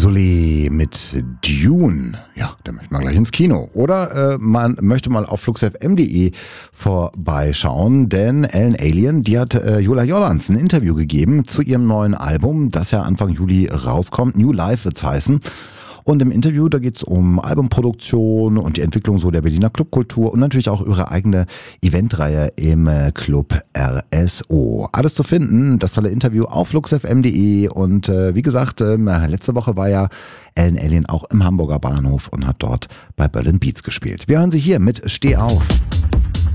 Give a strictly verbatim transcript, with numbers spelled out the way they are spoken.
Solé mit Dune. Ja, da möchte man gleich ins Kino. Oder äh, man möchte mal auf fluxfm punkt de vorbeischauen, denn Ellen Allien, die hat äh, Jola Jordans ein Interview gegeben zu ihrem neuen Album, das ja Anfang Juli rauskommt. New Life wird's heißen. Und im Interview, da geht's um Albumproduktion und die Entwicklung so der Berliner Clubkultur und natürlich auch ihre eigene Eventreihe im Club R S O. Alles zu finden, das tolle Interview auf fluxfm punkt de und äh, wie gesagt, äh, letzte Woche war ja Ellen Allien auch im Hamburger Bahnhof und hat dort bei Berlin Beats gespielt. Wir hören sie hier mit Steh auf.